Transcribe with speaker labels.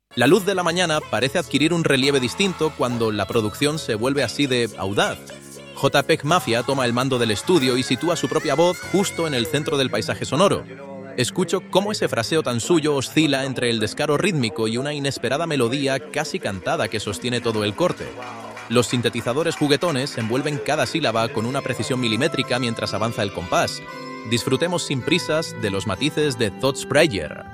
Speaker 1: La luz de la mañana parece adquirir un relieve distinto cuando la producción se vuelve así de audaz. JPEG Mafia toma el mando del estudio y sitúa su propia voz justo en el centro del paisaje sonoro. Escucho cómo ese fraseo tan suyo oscila entre el descaro rítmico y una inesperada melodía casi cantada que sostiene todo el corte. Los sintetizadores juguetones envuelven cada sílaba con una precisión milimétrica mientras avanza el compás. Disfrutemos sin prisas de los matices de Thoughts Prayer.